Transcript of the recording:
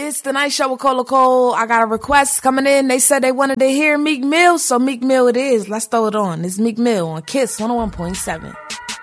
It's the Night Show with Cola Cole. I got a request coming in. They said they wanted to hear Meek Mill, so Meek Mill it is. Let's throw it on. It's Meek Mill on Kiss 101.7.